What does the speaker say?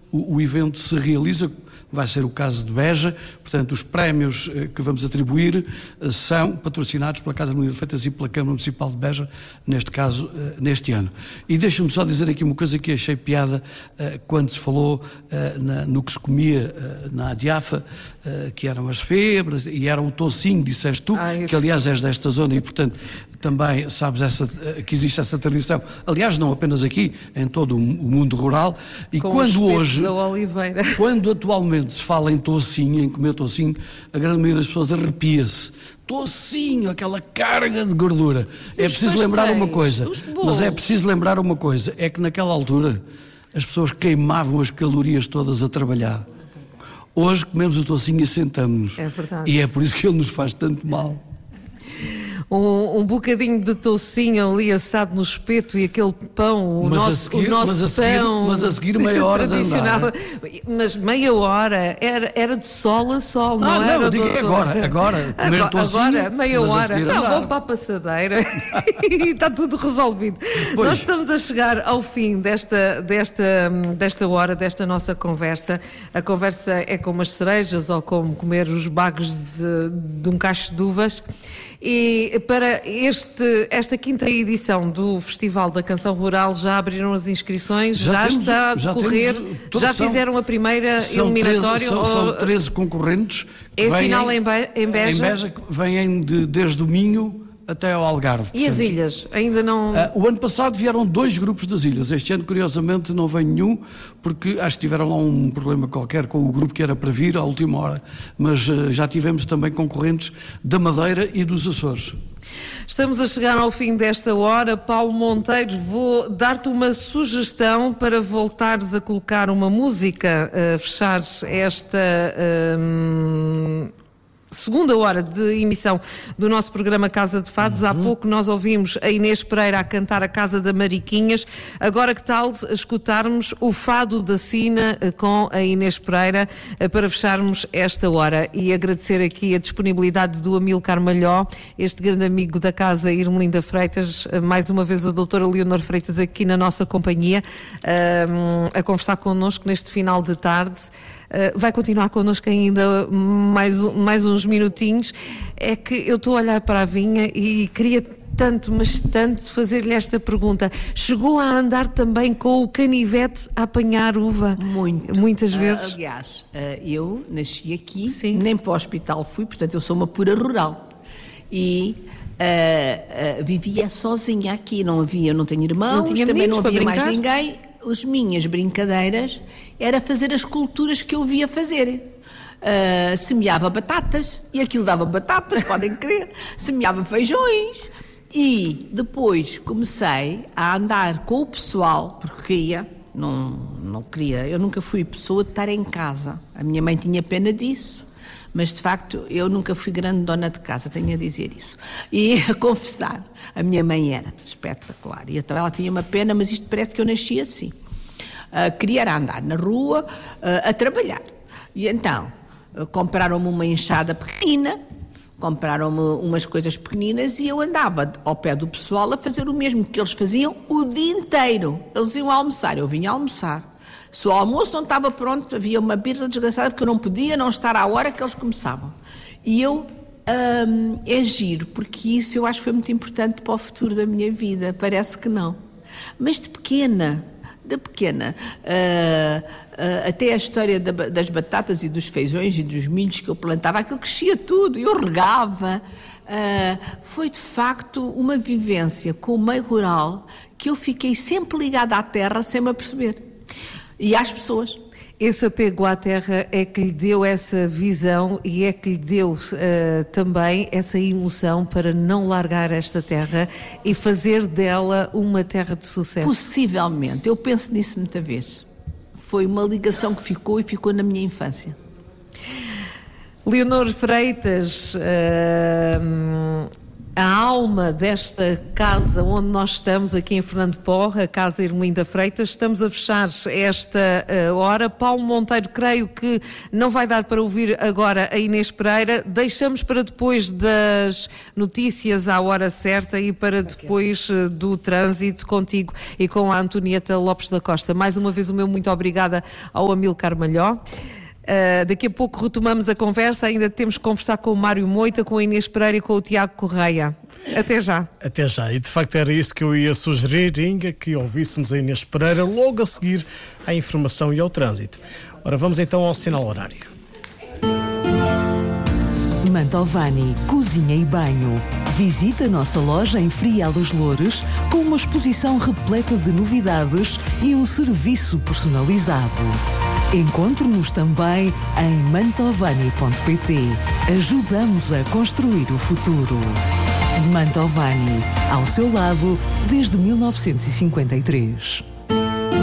o evento se realiza. Vai ser o caso de Beja, portanto os prémios que vamos atribuir são patrocinados pela Casa de Harmonia de Freitas e pela Câmara Municipal de Beja, neste caso, neste ano. E deixa-me só dizer aqui uma coisa que achei piada quando se falou no que se comia na Adiafa, que eram as febras e era o toucinho, disseste tu, que aliás és desta zona e portanto também sabes que existe essa tradição, aliás não apenas aqui, em todo o mundo rural, e com quando hoje, da Oliveira. Quando atualmente se fala em toucinho, em comer toucinho, a grande maioria das pessoas arrepia-se. Toucinho, aquela carga de gordura. É preciso lembrar uma coisa, mas é preciso lembrar uma coisa, é que naquela altura as pessoas queimavam as calorias todas a trabalhar. Hoje comemos o toucinho e sentamos-nos. É verdade. E é por isso que ele nos faz tanto mal. Um bocadinho de toucinho ali assado no espeto e aquele pão, o nosso pão. Mas a seguir meia hora tradicional. De andar. Mas meia hora, era de sol a sol, não era? Não, digo agora. Comer toucinho, agora, meia hora. Não, andar. vão para a passadeira e está tudo resolvido. Pois. Nós estamos a chegar ao fim desta hora, desta nossa conversa. A conversa é como as cerejas ou como comer os bagos de um cacho de uvas. E para esta quinta edição do Festival da Canção Rural já abriram as inscrições, já está a decorrer, já fizeram a primeira eliminatória. São 13 concorrentes. É final em Beja? Em Beja, que vêm desde o Minho até ao Algarve. E as ilhas? Ainda não... O ano passado vieram 2 grupos das ilhas. Este ano, curiosamente, não vem nenhum, porque acho que tiveram lá um problema qualquer com o grupo que era para vir à última hora. Mas já tivemos também concorrentes da Madeira e dos Açores. Estamos a chegar ao fim desta hora. Paulo Monteiro, vou dar-te uma sugestão para voltares a colocar uma música, fechar esta... segunda hora de emissão do nosso programa Casa de Fados. Há pouco nós ouvimos a Inês Pereira a cantar a Casa da Mariquinhas. Agora que tal escutarmos o Fado da Sina com a Inês Pereira para fecharmos esta hora e agradecer aqui a disponibilidade do Amílcar Malhó, este grande amigo da Casa Irmelinda Freitas, mais uma vez a doutora Leonor Freitas aqui na nossa companhia, a conversar connosco neste final de tarde. Vai continuar connosco ainda mais uns minutinhos. É que eu estou a olhar para a vinha e queria tanto, mas tanto, fazer-lhe esta pergunta. Chegou a andar também com o canivete a apanhar uva? Muitas vezes? Aliás, eu nasci aqui, nem para o hospital fui, portanto eu sou uma pura rural. E vivia sozinha aqui, não tenho irmãos, também não havia mais ninguém. As minhas brincadeiras era fazer as culturas que eu via fazer. Semeava batatas, e aquilo dava batatas, podem crer. Semeava feijões. E depois comecei a andar com o pessoal, porque queria, não queria. Eu nunca fui pessoa de estar em casa. A minha mãe tinha pena disso. Mas, de facto, eu nunca fui grande dona de casa, tenho a dizer isso. E a confessar, a minha mãe era espetacular. E então ela tinha uma pena, mas isto parece que eu nasci assim. Queria era andar na rua, a trabalhar. E então, compraram-me uma enxada pequenina, compraram-me umas coisas pequeninas e eu andava ao pé do pessoal a fazer o mesmo que eles faziam o dia inteiro. Eles iam almoçar, eu vinha almoçar. Se o almoço não estava pronto, havia uma birra desgraçada porque eu não podia não estar à hora que eles começavam. E eu, é giro, porque isso eu acho que foi muito importante para o futuro da minha vida. Parece que não. Mas de pequena, até a história das batatas e dos feijões e dos milhos que eu plantava, aquilo crescia tudo, eu regava. Foi de facto uma vivência com o meio rural que eu fiquei sempre ligada à terra sem me aperceber. E às pessoas. Esse apego à terra é que lhe deu essa visão e é que lhe deu também essa emoção para não largar esta terra e fazer dela uma terra de sucesso. Possivelmente, eu penso nisso muita vez. Foi uma ligação que ficou na minha infância. Leonor Freitas, a alma desta casa onde nós estamos, aqui em Fernando Pó, a Casa Ermelinda Freitas. Estamos a fechar esta hora. Paulo Monteiro, creio que não vai dar para ouvir agora a Inês Pereira. Deixamos para depois das notícias à hora certa e para depois do trânsito contigo e com a Antonieta Lopes da Costa. Mais uma vez o meu muito obrigada ao Amílcar Malhó. Daqui a pouco retomamos a conversa, ainda temos que conversar com o Mário Moita, com a Inês Pereira e com o Tiago Correia. Até já. Até já, e de facto era isso que eu ia sugerir, Inga, que ouvíssemos a Inês Pereira logo a seguir à informação e ao trânsito. Ora, vamos então ao sinal horário. Mantovani, cozinha e banho. Visita a nossa loja em Frial dos Loures com uma exposição repleta de novidades e um serviço personalizado. Encontre-nos também em mantovani.pt. Ajudamos a construir o futuro. Mantovani, ao seu lado desde 1953.